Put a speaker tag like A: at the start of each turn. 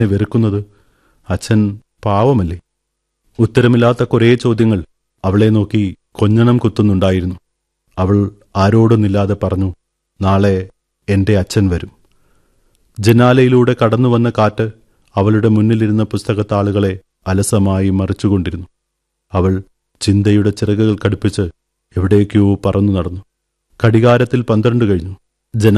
A: വെറുക്കുന്നത്? അച്ഛൻ പാവമല്ലേ? ഉത്തരമില്ലാത്ത കുറേ ചോദ്യങ്ങൾ അവളെ നോക്കി കൊഞ്ഞണം കുത്തുന്നുണ്ടായിരുന്നു. അവൾ ആരോടൊന്നില്ലാതെ പറഞ്ഞു, നാളെ എൻ്റെ അച്ഛൻ വരും. ജനാലയിലൂടെ കടന്നുവന്ന കാറ്റ് അവളുടെ മുന്നിലിരുന്ന പുസ്തകത്താളുകളെ അലസമായി മറിച്ചുകൊണ്ടിരുന്നു. അവൾ ചിന്തയുടെ ചിറകുകൾ കടുപ്പിച്ച് എവിടേക്കോ പറന്നു നടന്നു. ഘടികാരത്തിൽ 12 കഴിഞ്ഞു.